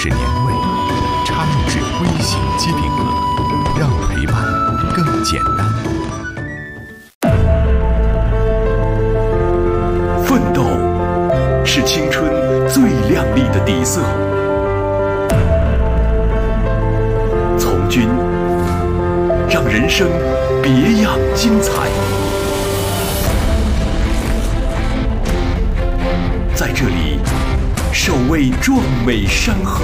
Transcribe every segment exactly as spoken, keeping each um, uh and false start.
是年味，插入式微型机顶盒，让陪伴更简单。 奋斗是青春最亮丽的底色，从军让人生别样精彩。在这里，守卫壮美山河；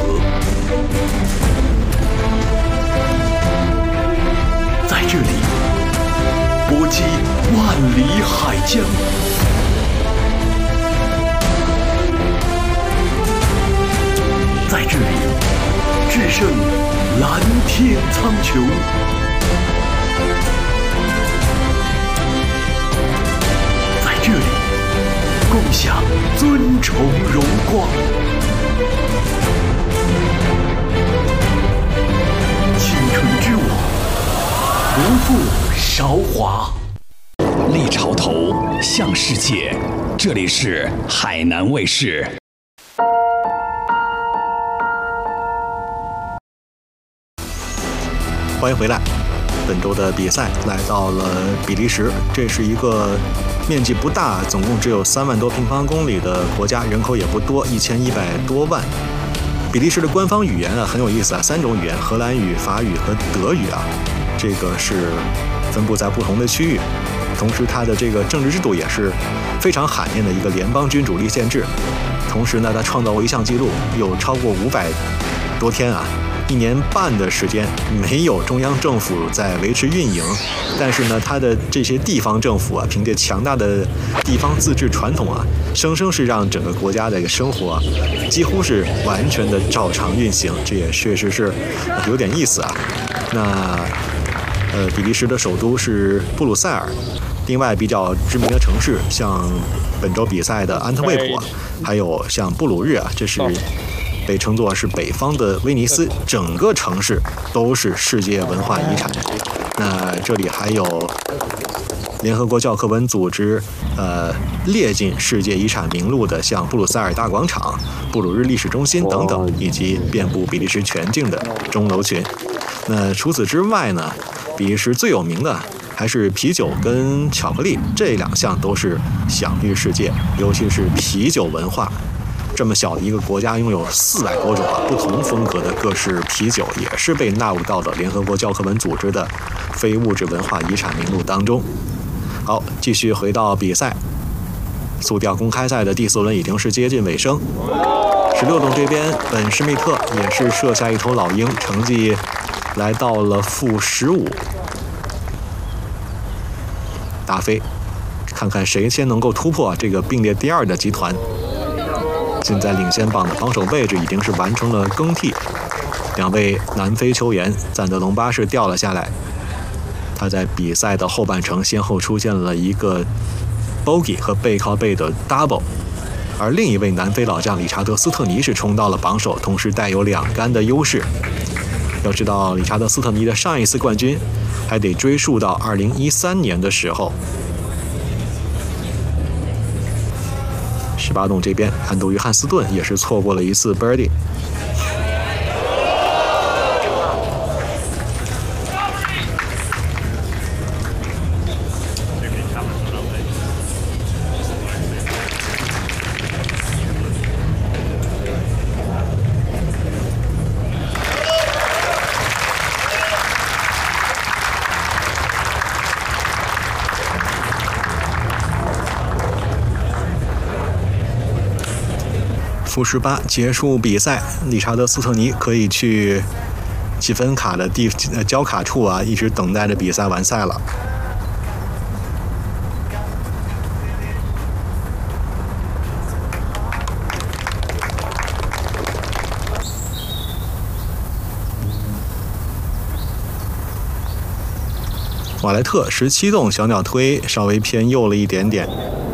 在这里，搏击万里海疆；在这里，制胜蓝天苍穹；在这里，共享尊崇荣光。青春之舞，不负韶华。 立潮头，向世界。这里是海南卫视。 欢迎回来。本周的比赛来到了比利时，这是一个面积不大，总共只有三万多平方公里的国家，人口也不多，一千一百多万。比利时的官方语言啊很有意思啊，三种语言：荷兰语、法语和德语啊，这个是分布在不同的区域。同时，它的这个政治制度也是非常罕见的一个联邦君主立宪制。同时呢，它创造过一项纪录，有超过五百多天啊。一年半的时间没有中央政府在维持运营，但是呢，它的这些地方政府啊，凭借强大的地方自治传统啊，生生是让整个国家的一个生活啊，几乎是完全的照常运行，这也确实是有点意思啊。那呃，比利时的首都是布鲁塞尔，另外比较知名的城市像本周比赛的安特卫普啊，还有像布鲁日啊，这是被称作是北方的威尼斯，整个城市都是世界文化遗产。那这里还有联合国教科文组织呃列进世界遗产名录的，像布鲁塞尔大广场、布鲁日历史中心等等，以及遍布比利时全境的钟楼群。那除此之外呢，比利时最有名的还是啤酒跟巧克力，这两项都是享誉世界，尤其是啤酒文化。这么小的一个国家，拥有四百多种啊不同风格的各式啤酒，也是被纳入到了联合国教科文组织的非物质文化遗产名录当中。好，继续回到比赛，速吊公开赛的第四轮已经是接近尾声。十六洞这边，本施密特也是射下一头老鹰，成绩来到了负十五。大飞，看看谁先能够突破这个并列第二的集团。现在领先榜的防守位置已经是完成了更替，两位南非球员赞德隆巴士掉了下来。他在比赛的后半程先后出现了一个 bogey 和背靠背的 double， 而另一位南非老将理查德斯特尼是冲到了榜首，同时带有两杆的优势。要知道，理查德斯特尼的上一次冠军还得追溯到二零一三年的时候。十八洞这边，安东约翰斯顿也是错过了一次 birdie。负十八结束比赛，理查德斯特尼可以去积分卡的地呃交卡处啊，一直等待着比赛完赛了。瓦莱特十七洞小鸟推稍微偏右了一点点。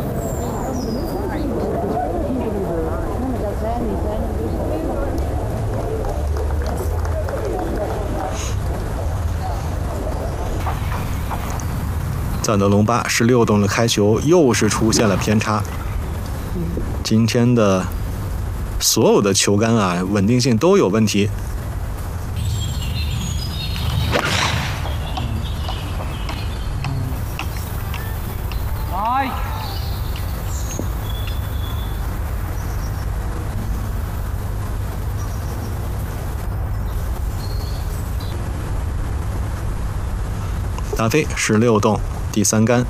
赞德隆巴十六洞的开球又是出现了偏差。今天的所有的球杆啊稳定性都有问题。打飞十六洞，第三杆。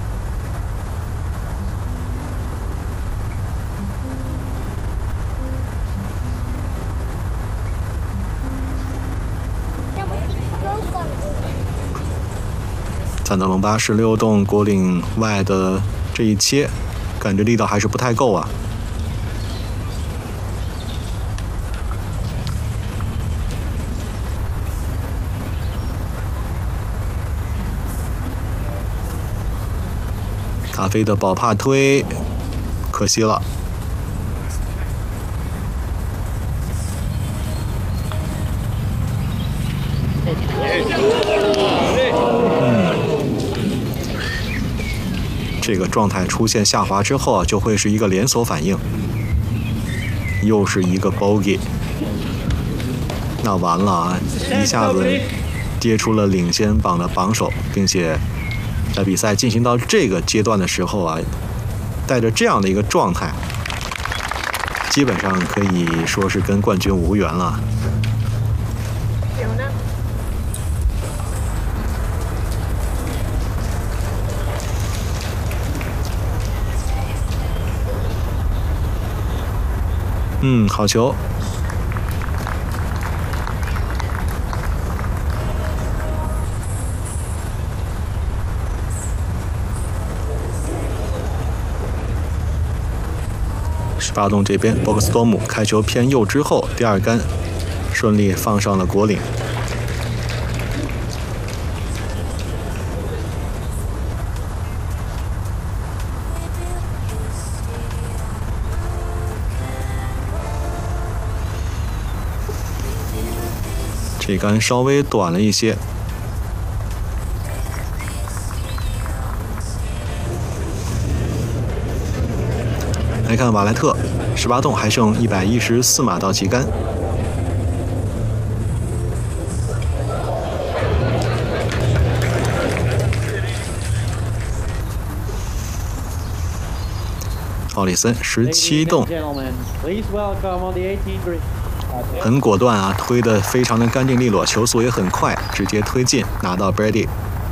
赞德隆巴十六洞果岭外的这一切，感觉力道还是不太够啊。打飞的保帕推，可惜了。这个状态出现下滑之后啊，就会是一个连锁反应，又是一个 bogey， 那完了啊！一下子跌出了领先榜的榜首，并且在比赛进行到这个阶段的时候啊，带着这样的一个状态，基本上可以说是跟冠军无缘了。嗯，好球。十八洞这边 ，Box Storm 开球偏右之后，第二杆顺利放上了果岭。这杆稍微短了一些。来看瓦莱特，十八洞还剩一百一十四码到齐杆。奥里森十七洞。很果断啊，推得非常的干净利落，球速也很快，直接推进拿到 Brady。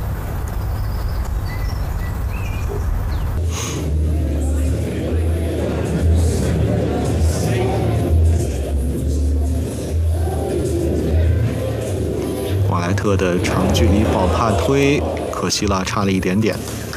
瓦莱特的长距离保帕推，可惜了，差了一点点。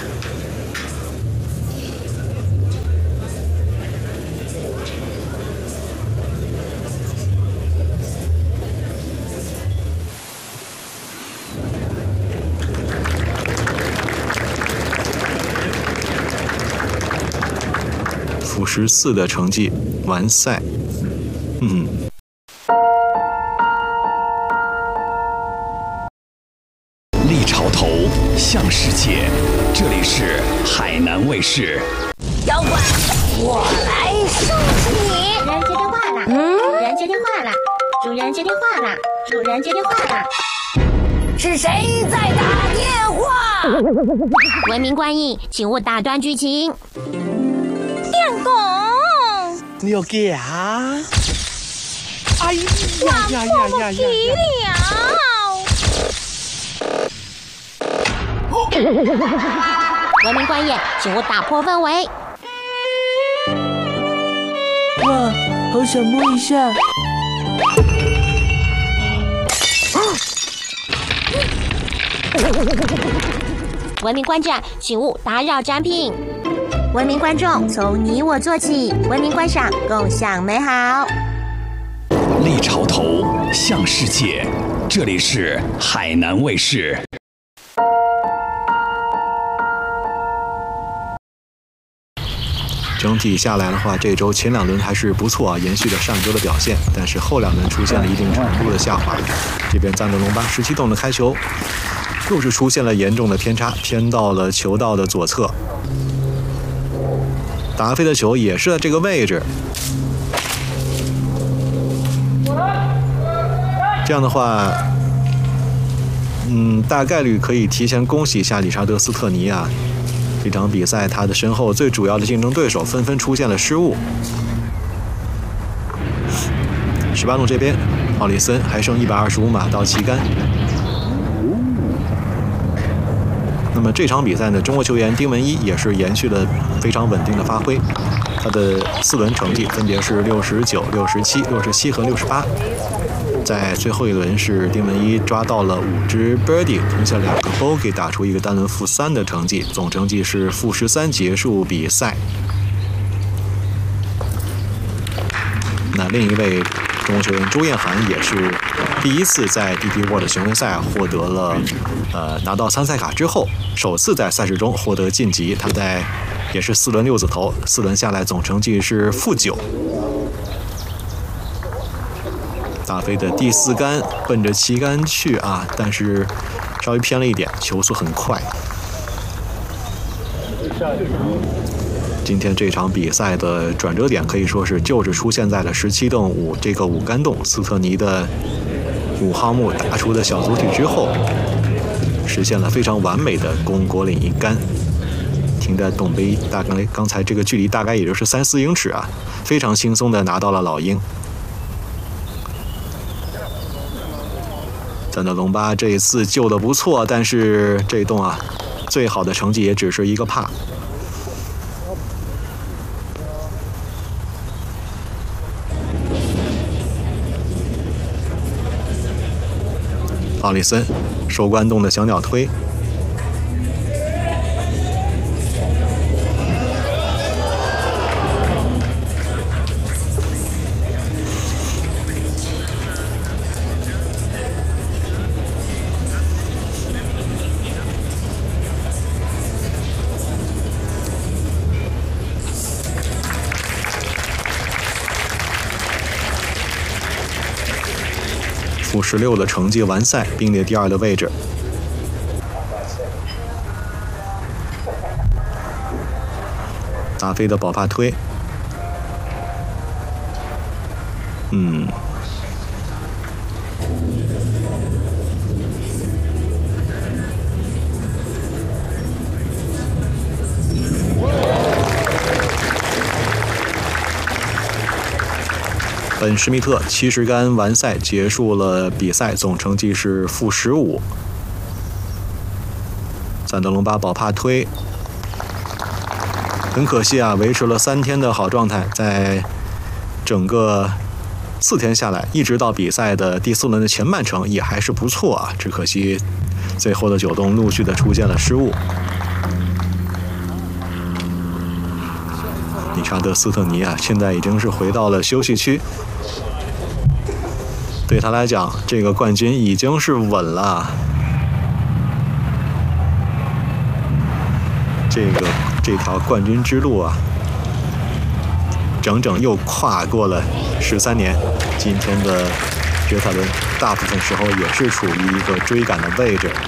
负十四的成绩完赛，嗯。 立潮头向世界，这里是海南卫视。 妖怪，我来收拾你！人接电话了，嗯，人接电话了，主人接电话了，主人接电话了。是谁在打电话？文明观影，请勿打断剧情。电工， 你有给啊？哎呀呀呀呀呀！ 文明观演，请勿打破氛围。 哇，好想摸一下。 文明观展，请勿打扰展品。文明观众，从你我做起，文明观赏，共享美好。 立潮头向世界，这里是海南卫视。 整体下来的话，这周前两轮还是不错啊，延续了上周的表现，但是后两轮出现了一定程度的下滑。这边赞德隆巴十七洞的开球，又是出现了严重的偏差，偏到了球道的左侧。达菲的球也是在这个位置， 这样的话，嗯，大概率可以提前恭喜一下理查德·斯特尼啊。这场比赛他的身后最主要的竞争对手纷纷出现了失误。十八路这边，奥里森还剩一百二十五码到旗杆。那么这场比赛呢，中国球员丁文一也是延续了非常稳定的发挥，他的四轮成绩分别是六十九、六十七、六十七和六十八。在最后一轮是丁文一抓到了五支 birdie， 吞下两个 bogey， 打出一个单轮负三的成绩，总成绩是负十三结束比赛。那另一位中国球员周彦涵也是第一次在 D P World 巡回赛获得了呃拿到参赛卡之后，首次在赛事中获得晋级。他在也是四轮六字头，四轮下来总成绩是负九。大飞的第四杆奔着旗杆去啊，但是稍微偏了一点，球速很快。今天这场比赛的转折点可以说是就是出现在了十七洞五这个五杆洞，斯特尼的五号木打出的小组体之后，实现了非常完美的攻果岭一杆，停在洞杯大概刚才这个距离大概也就是三四英尺啊，非常轻松的拿到了老鹰。赞德隆巴这一次救的不错，但是这一洞啊，最好的成绩也只是一个帕。奥里森收官洞的小鸟推，负十六的成绩完赛，并列第二的位置。大飞的保帕推，嗯，本施密特七十杆完赛，结束了比赛，总成绩是负十五。赞德隆巴保帕推，很可惜啊，维持了三天的好状态，在整个四天下来，一直到比赛的第四轮的前半程也还是不错啊，只可惜最后的九洞陆续的出现了失误。理查德·斯特尼啊，现在已经是回到了休息区。对他来讲，这个冠军已经是稳了。这个这条冠军之路啊，整整又跨过了十三年。今天的决赛轮大部分时候也是处于一个追赶的位置。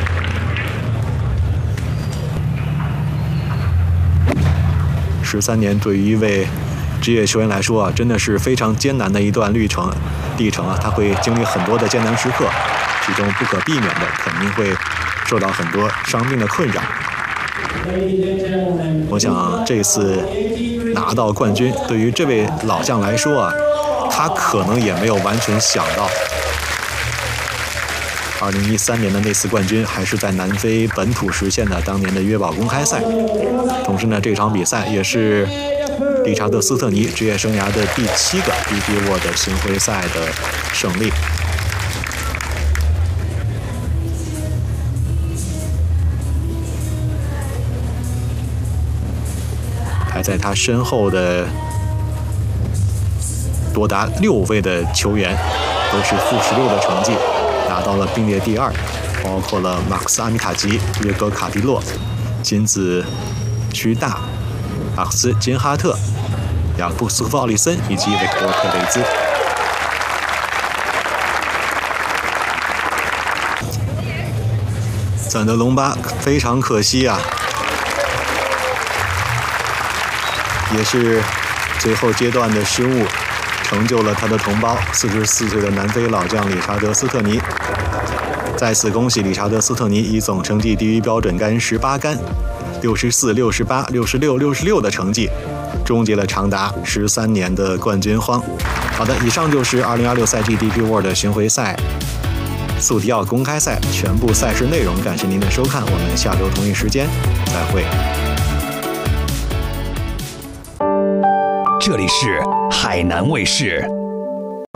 十三年对于一位职业球员来说啊，真的是非常艰难的一段历程。历程啊，他会经历很多的艰难时刻，其中不可避免的肯定会受到很多伤病的困扰。我想这次拿到冠军，对于这位老将来说啊，他可能也没有完全想到，二零一三年的那次冠军还是在南非本土实现的当年的约堡公开赛。同时呢，这场比赛也是理查德·斯特尼职业生涯的第七个 D P World 巡回赛的胜利。排在他身后的多达六位的球员都是负十六的成绩，拿到了并列第二，包括了马克斯·阿米塔吉、约格·卡迪洛、金子屈大、马克斯·金哈特、雅布斯夫·奥利森以及维克多·特雷兹。赞德隆巴非常可惜啊，也是最后阶段的失误， 成就了他的同胞四十四岁的南非老将理查德·斯特尼。在此恭喜理查德·斯特尼以总成绩低于标准杆十八杆，六十四、六十八、六十六、六十六的成绩，终结了长达十三年的冠军荒。好的，以上就是二零二六赛季 D P World 巡回赛速迪奥公开赛全部赛事内容。感谢您的收看，我们下周同一时间再会。 这里是海南卫视。